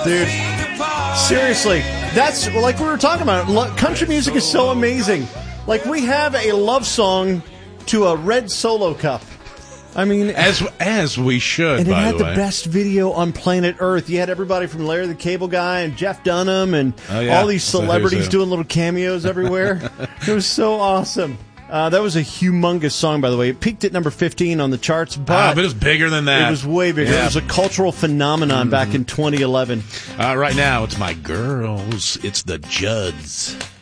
Dude, seriously, that's like we were talking about. Country music is so amazing. Like, we have a love song to a red Solo cup. I mean, as we should. And it had the way. best video on planet Earth. You had everybody from Larry the Cable Guy and Jeff Dunham and all these celebrities doing little cameos everywhere. It was so awesome. That was a humongous song, by the way. It peaked at number 15 on the charts, but it was bigger than that. It was way bigger. Yeah. It was a cultural phenomenon back in 2011. Right now, it's my girls. It's the Judds.